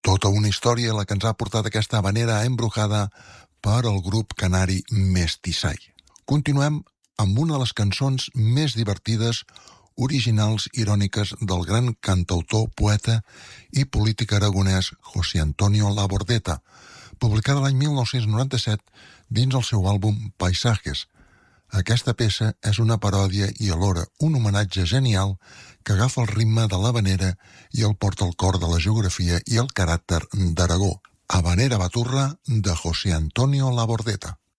Tota una història la que ens ha portat aquesta habanera embrujada per el grup canari Mestissai. Continuem amb una de les cançons més divertides, originals i iròniques del gran cantautor, poeta i polític aragonès José Antonio Labordeta, publicada l'any 1997 dins el seu àlbum Paisajes. Aquesta peça és una paròdia i alhora un homenatge genial que agafa el ritme de l'habanera i el porta al cor de la geografia i el caràcter d'Aragó. Habanera Baturra de José Antonio Labordeta.